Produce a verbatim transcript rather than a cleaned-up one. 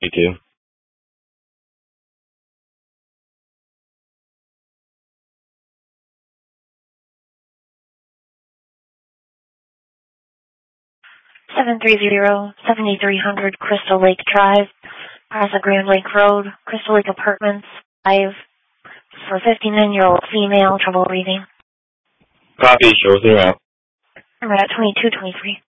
You too. seven three zero, seven three hundred Crystal Lake Drive, Casa Grande Lake Road, Crystal Lake Apartments, five, for fifty-nine-year-old female, trouble breathing. Copy, show us around. I'm at twenty-two twenty-three.